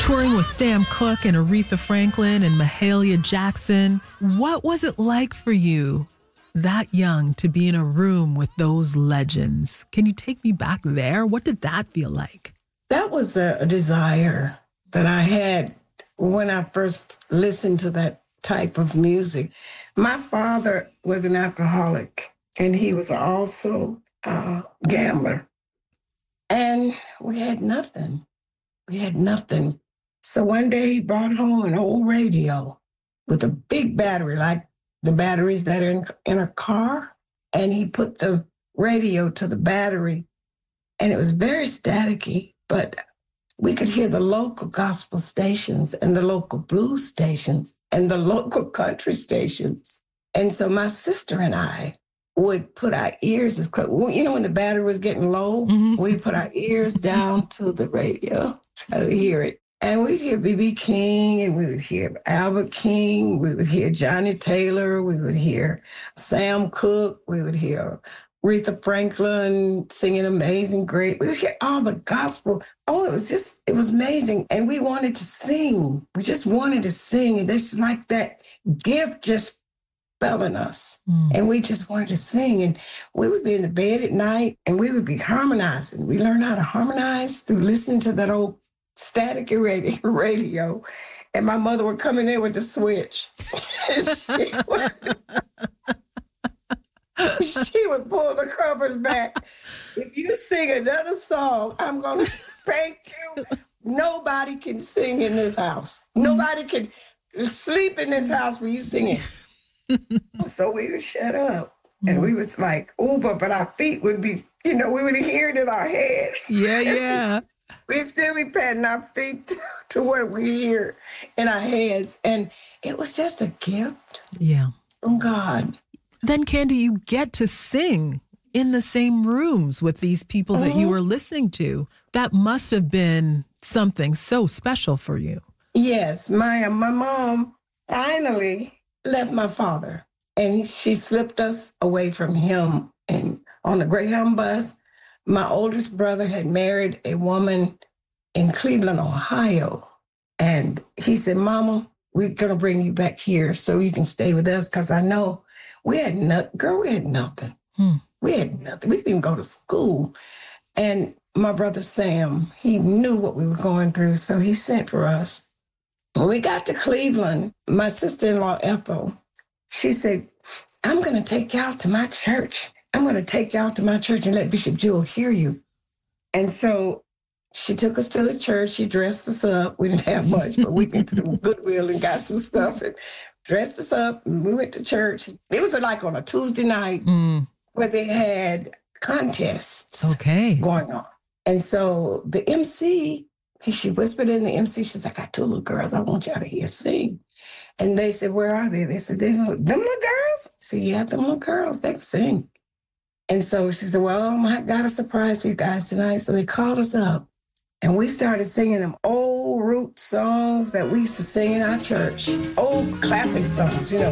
touring with Sam Cooke and Aretha Franklin and Mahalia Jackson. What was it like for you, that young, to be in a room with those legends? Can you take me back there? What did that feel like? That was a desire that I had when I first listened to that type of music. My father was an alcoholic, and he was also a gambler. And we had nothing. We had nothing. So one day he brought home an old radio with a big battery, like the batteries that are in a car. And he put the radio to the battery. And it was very staticky, but we could hear the local gospel stations and the local blues stations and the local country stations. And so my sister and I would put our ears as close. You know, when the battery was getting low, we'd put our ears down to the radio, try to hear it. And we'd hear B.B. King, and we would hear Albert King. We would hear Johnny Taylor. We would hear Sam Cooke. We would hear Aretha Franklin singing Amazing Grace. We would hear all the gospel. Oh, it was amazing. And we wanted to sing. We just wanted to sing. And this is like that gift just fell in us. And we just wanted to sing. And we would be in the bed at night and we would be harmonizing. We learned how to harmonize through listening to that old static radio. And my mother would come in there with the switch. She would pull the covers back. If you sing another song, I'm going to spank you. Nobody can sing in this house. Nobody can sleep in this house when you singing. So we would shut up. And we was like, but our feet would be, we would hear it in our heads. Yeah. We'd still be patting our feet to what we hear in our heads. And it was just a gift from God. Then, Candy, you get to sing in the same rooms with these people that you were listening to. That must have been something so special for you. Yes. My mom finally left my father, and she slipped us away from him. And on the Greyhound bus, my oldest brother had married a woman in Cleveland, Ohio. And he said, Mama, we're going to bring you back here so you can stay with us, because I know we had nothing. Girl, we had nothing. We had nothing. We didn't even go to school. And my brother Sam, he knew what we were going through, so he sent for us. When we got to Cleveland, my sister-in-law, Ethel, she said, I'm going to take y'all to my church. I'm going to take y'all to my church and let Bishop Jewell hear you. And so she took us to the church. She dressed us up. We didn't have much, but we went to the Goodwill and got some stuff and dressed us up. And we went to church. It was like on a Tuesday night where they had contests going on. And so the MC, she whispered in the MC, she said, I got two little girls I want y'all to hear sing. And they said, where are they? They said, them little girls? I said, yeah, them little girls, they can sing. And so she said, well, I got a surprise for you guys tonight. So they called us up and we started singing them old root songs that we used to sing in our church, old clapping songs,